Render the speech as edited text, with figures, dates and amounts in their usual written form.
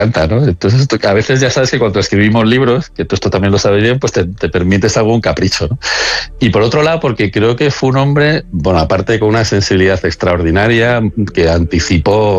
encanta, ¿no? Entonces, a veces ya sabes que cuando escribimos libros, que tú esto también lo sabes bien, pues te permites algún capricho, ¿no? Y por otro lado, porque creo que fue un hombre, bueno, aparte con una sensibilidad extraordinaria, que anticipó